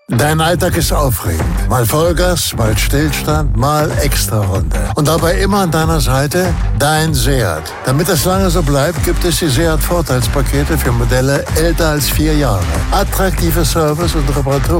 Dein Alltag ist aufregend. Mal Vollgas, mal Stillstand, mal Extrarunde. Und dabei immer an deiner Seite dein Seat. Damit das lange so bleibt, gibt es die Seat-Vorteilspakete für Modelle älter als 4 Jahre. Attraktive Service und Reparatur